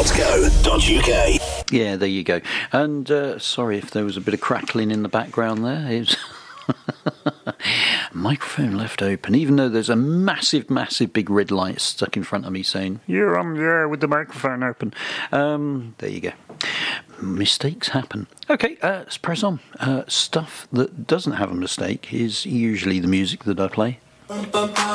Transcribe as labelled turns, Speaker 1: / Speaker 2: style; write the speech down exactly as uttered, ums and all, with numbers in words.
Speaker 1: dot co dot uk.
Speaker 2: Yeah, there you go. And uh, sorry if there was a bit of crackling in the background there. It's microphone left open, even though there's a massive, massive big red light stuck in front of me saying, you're on there with the microphone open. Um, there you go. Mistakes happen. Okay, uh, let's press on. Uh, stuff that doesn't have a mistake is usually the music that I play.